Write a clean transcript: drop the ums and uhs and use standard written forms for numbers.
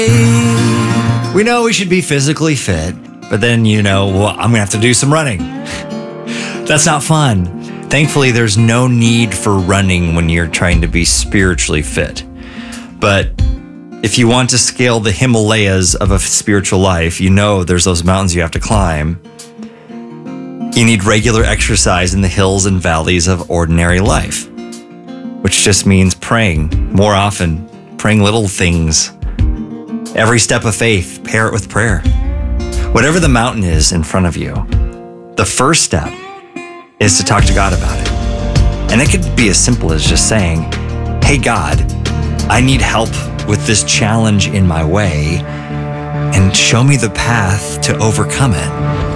We know we should be physically fit, but then, well, I'm going to have to do some running. That's not fun. Thankfully, there's no need for running when you're trying to be spiritually fit. But if you want to scale the Himalayas of a spiritual life, there's those mountains you have to climb. You need regular exercise in the hills and valleys of ordinary life, which just means praying more often, praying little things. Every step of faith, pair it with prayer. Whatever the mountain is in front of you, the first step is to talk to God about it. And it could be as simple as just saying, hey, God, I need help with this challenge in my way, and show me the path to overcome it.